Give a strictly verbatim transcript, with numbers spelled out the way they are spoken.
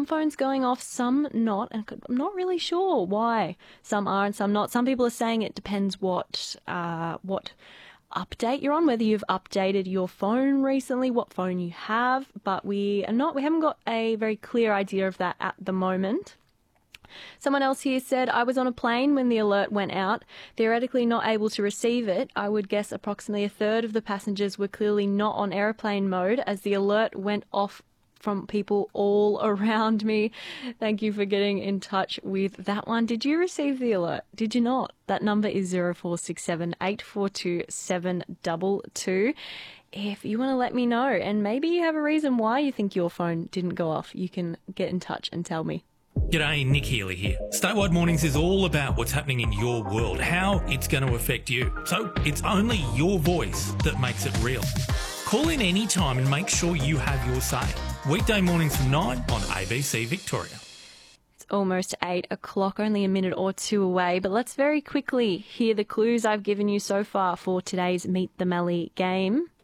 some phones going off, some not, and I'm not really sure why. Some are and some not. Some people are saying it depends what uh, what update you're on, whether you've updated your phone recently, what phone you have, but we are not, we haven't got a very clear idea of that at the moment. Someone else here said, I was on a plane when the alert went out, theoretically not able to receive it. I would guess approximately a third of the passengers were clearly not on airplane mode as the alert went off from people all around me. Thank you for getting in touch with that one. Did you receive the alert? Did you not? That number is zero four six seven, eight four two, seven two two. If you want to let me know, and maybe you have a reason why you think your phone didn't go off, you can get in touch and tell me. G'day, Nick Healy here. Statewide Mornings is all about what's happening in your world, how it's going to affect you. So it's only your voice that makes it real. Call in any time and make sure you have your say. Weekday mornings from nine on A B C Victoria. It's almost eight o'clock, only a minute or two away, but let's very quickly hear the clues I've given you so far for today's Meet the Melly game.